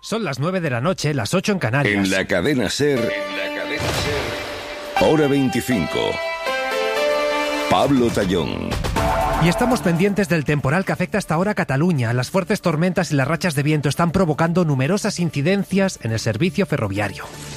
Son las 9 de la noche, las 8 en Canarias. En la cadena SER, Hora 25. Pablo Tallón. Y estamos pendientes del temporal que afecta hasta ahora a Cataluña. Las fuertes tormentas y las rachas de viento están provocando numerosas incidencias en el servicio ferroviario.